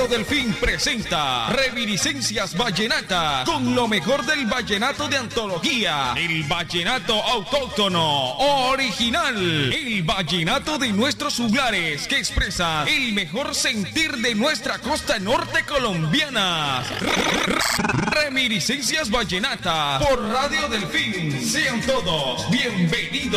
Radio Delfín presenta Reminiscencias Vallenata con lo mejor del vallenato de antología, el vallenato autóctono, original, el vallenato de nuestros juglares que expresa el mejor sentir de nuestra costa norte colombiana. Reminiscencias Vallenata por Radio Delfín. Sean todos bienvenidos.